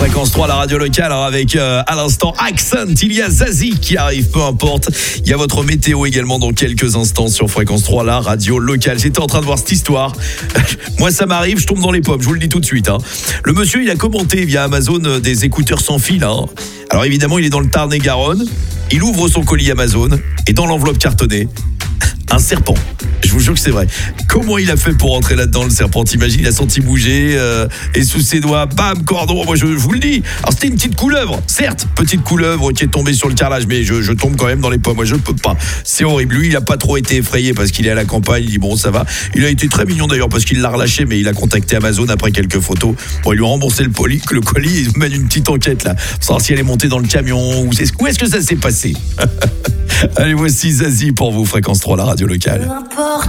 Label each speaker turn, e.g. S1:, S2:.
S1: Fréquence 3, la radio locale, alors avec à l'instant Accent, il y a Zazie qui arrive, peu importe. Il y a votre météo également dans quelques instants sur Fréquence 3, la radio locale. J'étais en train de voir cette histoire. Moi, ça m'arrive, je tombe dans les pommes, je vous le dis tout de suite. Le monsieur, il a commenté via Amazon des écouteurs sans fil. Alors évidemment, il est dans le Tarn-et-Garonne. Il ouvre son colis Amazon et dans l'enveloppe cartonnée, un serpent. Je vous jure que c'est vrai. Comment il a fait pour rentrer là-dedans, le serpent? T'imagines, il a senti bouger et sous ses doigts, bam, cordon. Moi, je vous le dis. Alors, c'était une petite couleuvre. Certes, petite couleuvre qui est tombée sur le carrelage, mais je tombe quand même dans les pommes. Moi, je peux pas. C'est horrible. Lui, il a pas trop été effrayé parce qu'il est à la campagne. Il dit, bon, ça va. Il a été très mignon d'ailleurs parce qu'il l'a relâché, mais il a contacté Amazon après quelques photos. Bon, ils lui ont remboursé le colis. Ils mènent une petite enquête là pour savoir si elle est montée dans le camion ou où est-ce que ça s'est passé. Allez, voici Zazie pour vous, Fréquence 3, la radio locale.
S2: Peu importe